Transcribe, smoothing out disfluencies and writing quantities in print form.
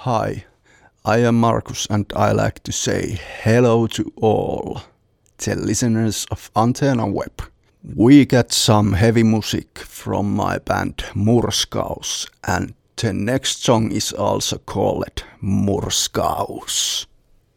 Hi, I am Markus and I like to say hello to all the listeners of Antenna Web. We get some heavy music from my band Murskaus and the next song is also called Murskaus.